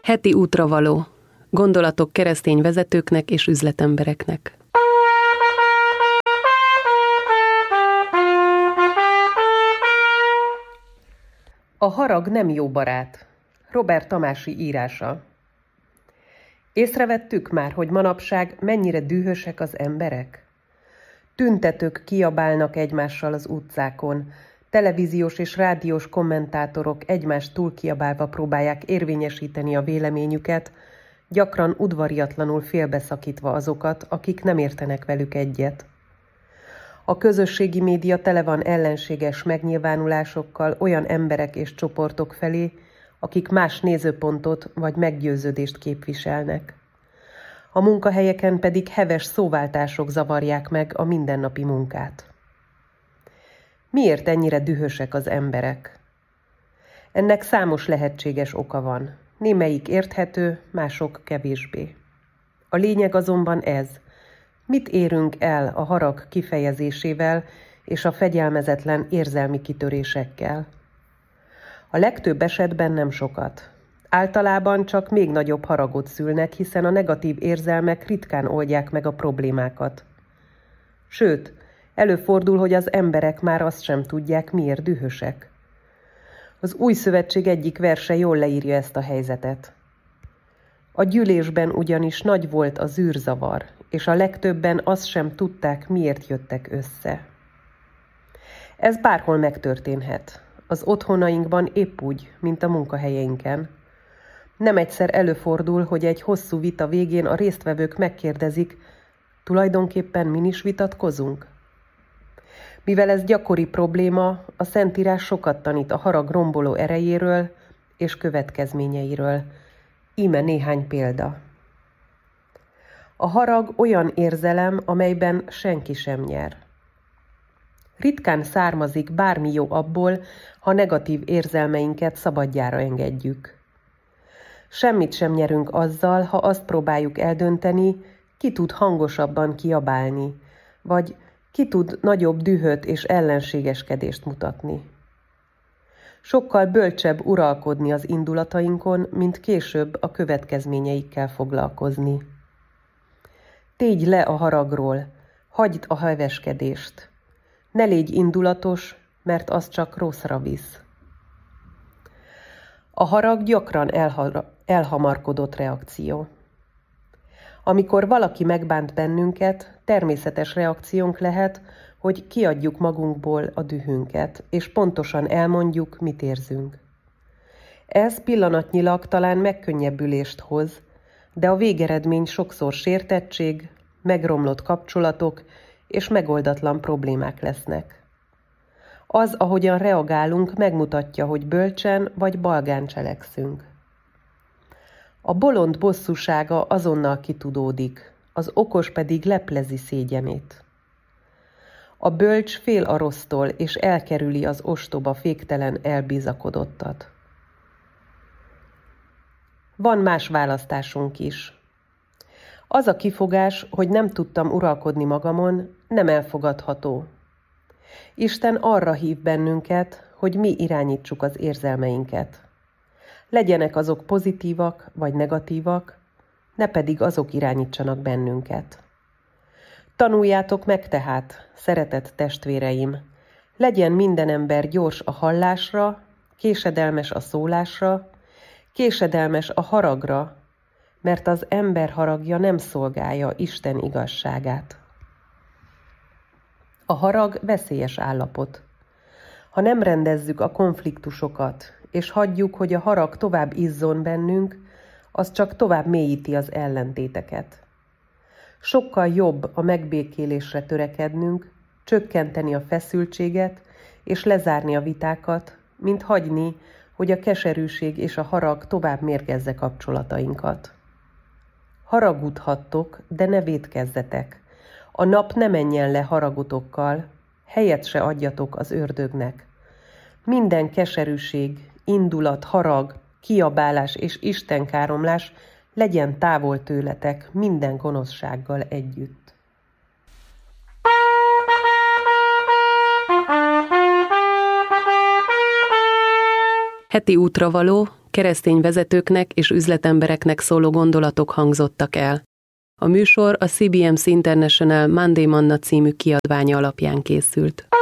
Heti útravaló. Gondolatok keresztény vezetőknek és üzletembereknek. A harag nem jó barát. Robert Tamási írása. Észrevettük már, hogy manapság mennyire dühösek az emberek? Tüntetők kiabálnak egymással az utcákon, televíziós és rádiós kommentátorok egymást túlkiabálva próbálják érvényesíteni a véleményüket, gyakran udvariatlanul félbeszakítva azokat, akik nem értenek velük egyet. A közösségi média tele van ellenséges megnyilvánulásokkal olyan emberek és csoportok felé, akik más nézőpontot vagy meggyőződést képviselnek. A munkahelyeken pedig heves szóváltások zavarják meg a mindennapi munkát. Miért ennyire dühösek az emberek? Ennek számos lehetséges oka van. Némelyik érthető, mások kevésbé. A lényeg azonban ez: mit érünk el a harag kifejezésével és a fegyelmezetlen érzelmi kitörésekkel? A legtöbb esetben nem sokat. Általában csak még nagyobb haragot szülnek, hiszen a negatív érzelmek ritkán oldják meg a problémákat. Sőt, előfordul, hogy az emberek már azt sem tudják, miért dühösek. Az Új Szövetség egyik verse jól leírja ezt a helyzetet. A gyűlésben ugyanis nagy volt a zűrzavar, és a legtöbben azt sem tudták, miért jöttek össze. Ez bárhol megtörténhet. Az otthonainkban épp úgy, mint a munkahelyeinken. Nem egyszer előfordul, hogy egy hosszú vita végén a résztvevők megkérdezik, tulajdonképpen min is vitatkozunk? Mivel ez gyakori probléma, a Szentírás sokat tanít a harag romboló erejéről és következményeiről. Íme néhány példa. A harag olyan érzelem, amelyben senki sem nyer. Ritkán származik bármi jó abból, ha negatív érzelmeinket szabadjára engedjük. Semmit sem nyerünk azzal, ha azt próbáljuk eldönteni, ki tud hangosabban kiabálni, vagy ki tud nagyobb dühöt és ellenségeskedést mutatni. Sokkal bölcsebb uralkodni az indulatainkon, mint később a következményeikkel foglalkozni. Tégy le a haragról, hagyd a heveskedést. Ne légy indulatos, mert az csak rosszra visz. A harag gyakran elhamarkodott reakció. Amikor valaki megbánt bennünket, természetes reakciónk lehet, hogy kiadjuk magunkból a dühünket, és pontosan elmondjuk, mit érzünk. Ez pillanatnyilag talán megkönnyebbülést hoz, de a végeredmény sokszor sértettség, megromlott kapcsolatok és megoldatlan problémák lesznek. Az, ahogyan reagálunk, megmutatja, hogy bölcsen vagy balgán cselekszünk. A bolond bosszúsága azonnal kitudódik, az okos pedig leplezi szégyenét. A bölcs fél a rossztól, és elkerüli az ostoba, féktelen elbizakodottat. Van más választásunk is. Az a kifogás, hogy nem tudtam uralkodni magamon, nem elfogadható. Isten arra hív bennünket, hogy mi irányítsuk az érzelmeinket. Legyenek azok pozitívak vagy negatívak, ne pedig azok irányítsanak bennünket. Tanuljátok meg tehát, szeretett testvéreim, legyen minden ember gyors a hallásra, késedelmes a szólásra, késedelmes a haragra, mert az ember haragja nem szolgálja Isten igazságát. A harag veszélyes állapot. Ha nem rendezzük a konfliktusokat, és hagyjuk, hogy a harag tovább izzon bennünk, az csak tovább mélyíti az ellentéteket. Sokkal jobb a megbékélésre törekednünk, csökkenteni a feszültséget és lezárni a vitákat, mint hagyni, hogy a keserűség és a harag tovább mérgezze kapcsolatainkat. Haragudhattok, de ne vétkezzetek. A nap ne menjen le haragotokkal, helyet se adjatok az ördögnek. Minden keserűség, indulat, harag, kiabálás és istenkáromlás legyen távol tőletek minden gonoszsággal együtt. Heti útravaló, keresztény vezetőknek és üzletembereknek szóló gondolatok hangzottak el. A műsor a CBMC International Monday Manna című kiadványa alapján készült.